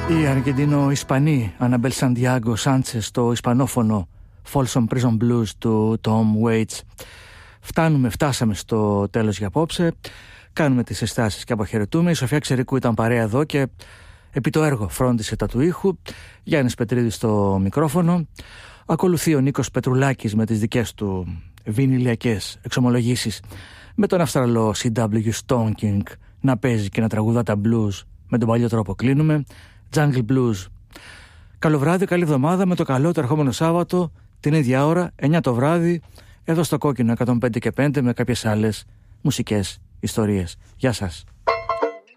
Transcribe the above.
Οι Αργεντινο-Ισπανοί Αναμπέλ Σαντιάγκο Σάντσες στο ισπανόφωνο Folsom Prison Blues του Tom Waits. Φτάσαμε στο τέλος για απόψε. Κάνουμε τις συστάσεις και αποχαιρετούμε. Η Σοφία Ξερικού ήταν παρέα εδώ και επί το έργο φρόντισε τα του ήχου. Γιάννης Πετρίδης στο μικρόφωνο. Ακολουθεί ο Νίκος Πετρουλάκης με τις δικές του βινιλιακές εξομολογήσεις, με τον Αυστραλό C.W. Stonking να παίζει και να τραγουδά τα blues. Με τον παλιό τρόπο κλείνουμε. Jungle Blues. Καλό βράδυ, καλή εβδομάδα, με το καλό το ερχόμενο Σάββατο την ίδια ώρα, 9 το βράδυ, εδώ στο Κόκκινο 105 και 5, με κάποιες άλλες μουσικές ιστορίες. Γεια σας.